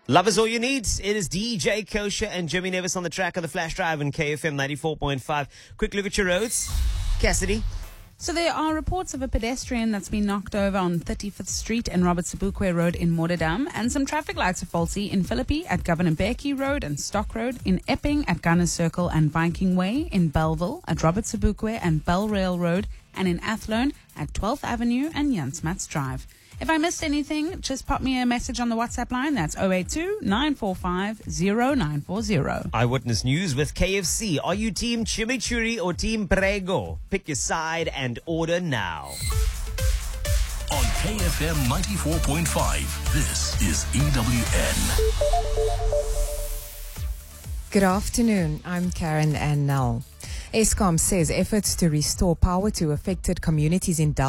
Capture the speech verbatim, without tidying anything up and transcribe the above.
Love is all you need. It is D J Kosher and Jimmy Nevis on the track of the Flash Drive in K F M ninety-four point five. Quick look at your roads. Cassidy. So there are reports of a pedestrian that's been knocked over on thirty-fifth Street and Robert Sobukwe Road in Moderdam, and some traffic lights are faulty in Philippi at Governor Mbeki Road and Stock Road, in Epping at Gunners Circle and Viking Way, in Belleville at Robert Sobukwe and Bell Rail Road, and in Athlone at twelfth Avenue and Jansmats Drive. If I missed anything, just pop me a message on the WhatsApp line. That's zero eight two, nine four five, zero nine four zero. Eyewitness News with K F C. Are you Team Chimichurri or Team Prego? Pick your side and order now. On K F M ninety-four point five, this is E W N. Good afternoon. I'm Karen and Nell. Eskom says efforts to restore power to affected communities in Delta